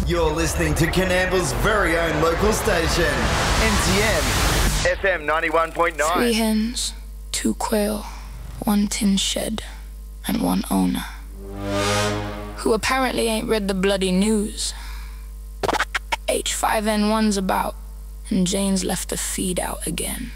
You're listening to Coonamble's very own local station, NTM FM 91.9. 3 hens, 2 quail, 1 tin shed, and 1 owner, who apparently ain't read the bloody news. H5N1's about, and Jane's left the feed out again.